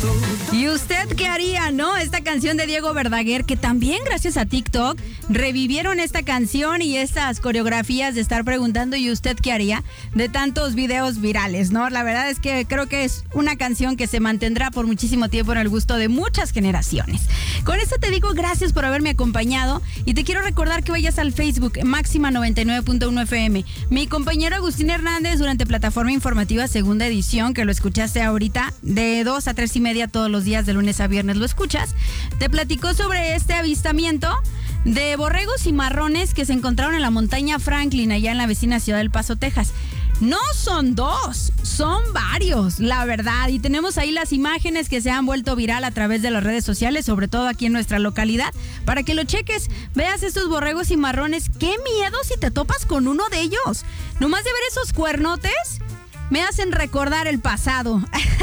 ¿Y usted qué haría, no? Esta canción de Diego Verdaguer, que también gracias a TikTok revivieron esta canción y estas coreografías de estar preguntando ¿y usted qué haría? De tantos videos virales, ¿no? La verdad es que creo que es una canción que se mantendrá por muchísimo tiempo en el gusto de muchas generaciones. Con esto te digo gracias por haberme acompañado y te quiero recordar que vayas al Facebook Máxima 99.1 FM. Mi compañero Agustín Hernández durante Plataforma Informativa Segunda Edición, que lo escuchaste ahorita, de 2 a 3 y media todos los días de lunes a viernes lo escuchas, te platicó sobre este avistamiento de borregos y marrones que se encontraron en la montaña Franklin, allá en la vecina ciudad del Paso, Texas. No son dos, son varios, la verdad. Y tenemos ahí las imágenes que se han vuelto viral a través de las redes sociales, sobre todo aquí en nuestra localidad, para que lo cheques, veas estos borregos y marrones. ¡Qué miedo si te topas con uno de ellos! Nomás de ver esos cuernotes, me hacen recordar el pasado.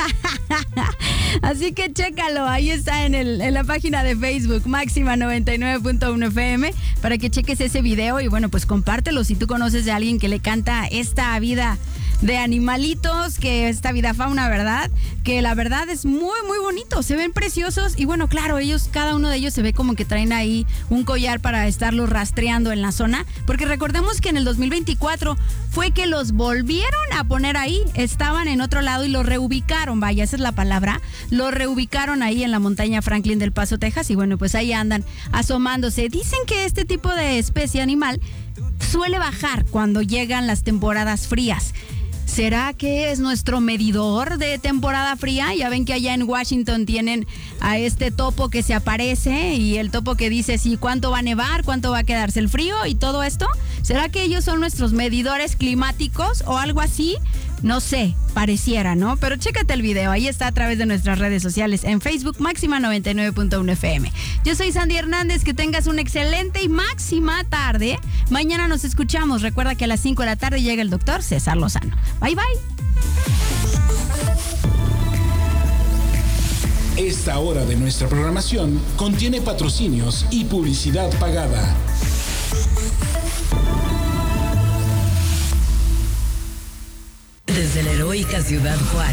Así que chécalo, ahí está en la página de Facebook Máxima 99.1 FM para que cheques ese video y bueno, pues compártelo si tú conoces de alguien que le canta esta vida de animalitos, que esta vida fauna, ¿verdad? Que la verdad es muy, muy bonito, se ven preciosos y bueno, claro, cada uno de ellos se ve como que traen ahí un collar para estarlos rastreando en la zona, porque recordemos que en el 2024 fue que los volvieron a poner ahí, estaban en otro lado y los reubicaron, vaya, esa es la palabra, los reubicaron ahí en la montaña Franklin del Paso, Texas y bueno, pues ahí andan asomándose. Dicen que este tipo de especie animal suele bajar cuando llegan las temporadas frías. ¿Será que es nuestro medidor de temporada fría? Ya ven que allá en Washington tienen a este topo que se aparece y el topo que dice sí, cuánto va a nevar, cuánto va a quedarse el frío y todo esto. ¿Será que ellos son nuestros medidores climáticos o algo así? No sé, pareciera, ¿no? Pero chécate el video, ahí está a través de nuestras redes sociales en Facebook Máxima 99.1 FM. Yo soy Sandy Hernández, que tengas una excelente y máxima tarde. Mañana nos escuchamos, recuerda que a las 5 de la tarde llega el doctor César Lozano. Bye, bye. Esta hora de nuestra programación contiene patrocinios y publicidad pagada. Desde la heroica Ciudad Juárez.